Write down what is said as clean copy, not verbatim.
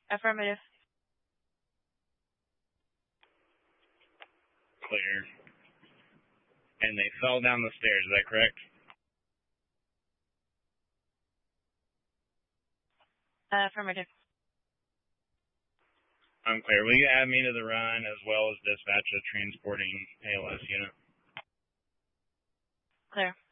Affirmative. Clear. And they fell down the stairs, is that correct? Affirmative. I'm clear. Will you add me to the run as well as dispatch a transporting ALS unit? Clear.